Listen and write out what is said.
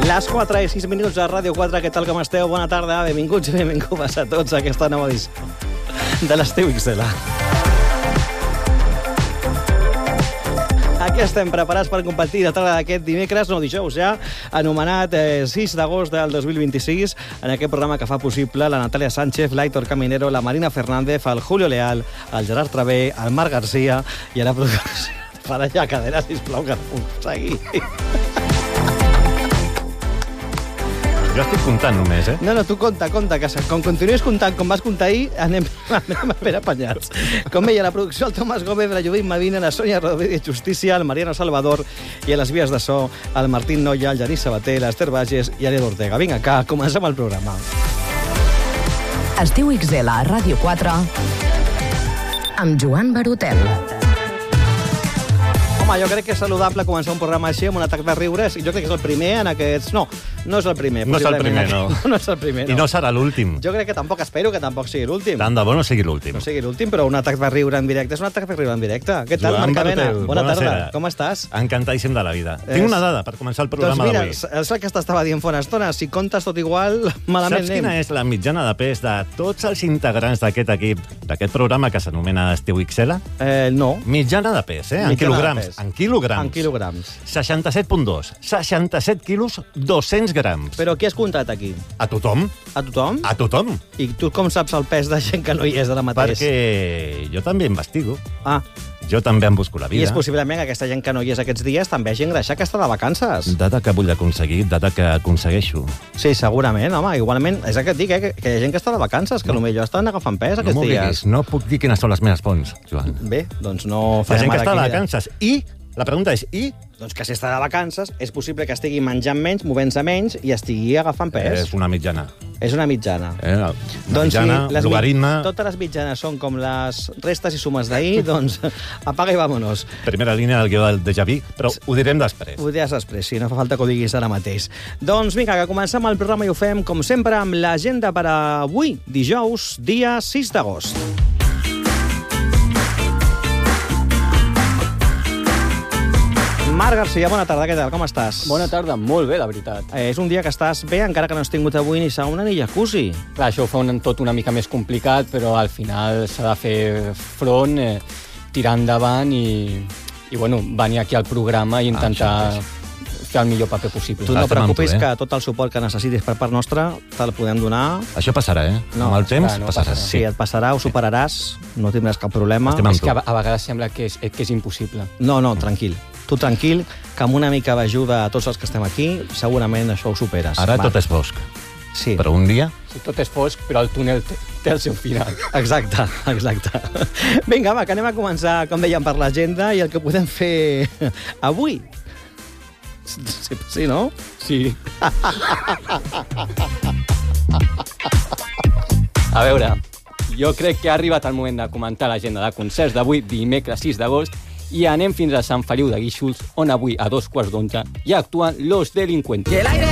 Les 4 i 6 minuts a Ràdio 4, què tal com esteu? Bona tarda, benvinguts i benvingudes a tots a aquesta nova edició de l'Estiu XL. Aquí estem preparats per compartir la tarda d'aquest dimecres, no dijous ja, anomenat 6 d'agost del 2026, en aquest programa que fa possible la Natàlia Sánchez, l'Aitor Caminero, la Marina Fernández, el Julio Leal, el Gerard Travé, el Marc García i a la producció. Para allà, cadena, sisplau, que no puc seguir. Jo estic comptant només, eh? No, tu compta, que com continuïs comptant com vas comptar ahir, anem ben apanyats. Com veia la producció, el Tomàs Gómez, la Judit Medina, la Sònia Rodríguez Justícia, el Mariano Salvador i a les vies de so, el Martín Noya, el Genís Sabater, l'Ester Bages i l'Edu Ortega. Vinga, que comencem el programa. Estiu XL a Ràdio 4 amb Joan Barotel. Home, jo crec que és saludable començar un programa així amb un atac de riures. Jo crec que és el primer en aquests... No és el primer. No és el primer, no. No és el primer, no. I no serà l'últim. Jo crec que tampoc espero que tampoc sigui l'últim. Tant de bo no sigui l'últim. No sigui l'últim, però un atac de riure en directe és un atac de riure en directe. Què tal, Marc Cadena? Bona tarda. Com estàs? Encantadíssim de la vida. Tinc una dada per començar el programa d'avui. Doncs mira, és el que t'estava dient fa una estona. Si comptes tot igual, malament anem. Saps quina és la mitjana de pes de tots els integrants d'aquest equip, d'aquest programa que s'anomena Estiu XL? No. Mitjana de pes, eh? En quilograms. En quilograms. 67,2. 67 quilos, 200 grams. Però qui has comptat aquí? A tothom. A tothom? A tothom. I tu com saps el pes de gent que no hi és ara mateix? Perquè jo també investigo. Ah. Jo també em busco la vida. I és possiblement que aquesta gent que no hi és aquests dies també hagi engreixat que està de vacances. Data que vull aconseguir, data que aconsegueixo. Sí, segurament, home. Igualment, és el que et dic, que hi ha gent que està de vacances, que potser estan agafant pes aquests dies. No puc dir quines són les meves fonts, Joan. Bé, doncs no farem la gent que ara està de aquí. vacances. I la pregunta és, i? Doncs que si està de vacances, és possible que estigui menjant menys, movent-se menys i estigui agafant pes. És una mitjana. És una mitjana. Una doncs mitjana, si logaritme... totes les mitjanes són com les restes i sumes d'ahir, doncs apaga i vámonos. Primera línia del guió del déjà vu, però ho direm després. Ho diràs després, sí, no fa falta que ho diguis ara mateix. Doncs vinga, que comencem el programa i ho fem, com sempre, amb l'agenda per a avui, dijous, dia 6 d'agost. Marc García, bona tarda, què tal? Com estàs? Bona tarda, molt bé, la veritat. És un dia que estàs bé, encara que no has tingut avui ni sauna ni jacuzzi. Clar, això ho fa tot una mica més complicat, però al final s'ha de fer front, tirar endavant i bueno, venir aquí al programa i intentar fer el millor paper possible. Tu no preocupis que tot el suport que necessitis per part nostra te'l podem donar. Això passarà, eh? No, amb el temps passarà. Sí, et passarà, ho superaràs, no tindràs cap problema. És que a vegades sembla que és impossible. No, tranquil. Tu tranquil, que amb una mica d'ajuda a tots els que estem aquí, segurament això ho superes. Ara tot és fosc. Sí. Però un dia... Sí, tot és fosc, però el túnel té el seu final. Exacte. Vinga, va, que anem a començar, com dèiem, per l'agenda i el que podem fer avui. Sí, no? Sí. A veure, jo crec que ha arribat el moment de comentar l'agenda de concerts d'avui, dimecres 6 d'agost, i anem fins a Sant Feliu de Guíxols, on avui a 11:15 ja actuen Los Delincuentes. Que el aire